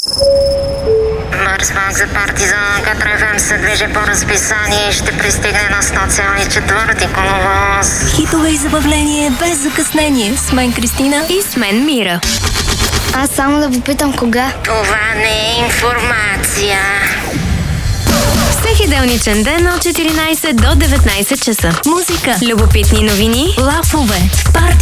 Марсбанк за Партизан, Катра ФМ се движи по разписание и ще пристигне на 100,4 коловоз. Хитове и забавление без закъснение. С мен Кристина и с мен Мира. Аз само да попитам кога. Това не е информация. Всеки делничен ден от 14 до 19 часа. музика, Любопитни новини, лафове, парти